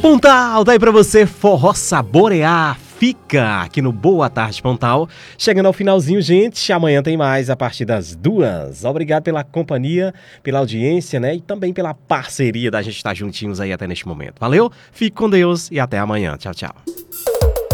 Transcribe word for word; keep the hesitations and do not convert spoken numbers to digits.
Pontal, daí pra você, forró saborear. Fica aqui no Boa Tarde Pontal. Chegando ao finalzinho, gente. Amanhã tem mais a partir das duas. Obrigado pela companhia, pela audiência, né? E também pela parceria da gente estar juntinhos aí até neste momento. Valeu? Fique com Deus e até amanhã. Tchau, tchau.